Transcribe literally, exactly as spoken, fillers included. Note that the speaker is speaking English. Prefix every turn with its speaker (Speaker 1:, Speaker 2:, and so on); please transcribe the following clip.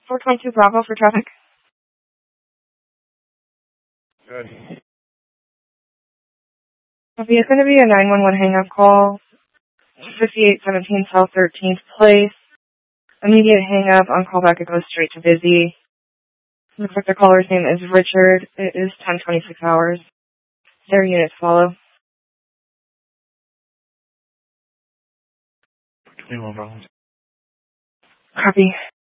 Speaker 1: four twenty-two Bravo for traffic.
Speaker 2: Good.
Speaker 1: Copy. It's going to be a nine one one hang-up call. fifty-eight seventeen South thirteenth Place. Immediate hang-up. On callback, it goes straight to busy. Looks like the caller's name is Richard. It is ten twenty-six hours. Their units follow.
Speaker 2: twenty-one Bravo.
Speaker 1: Copy.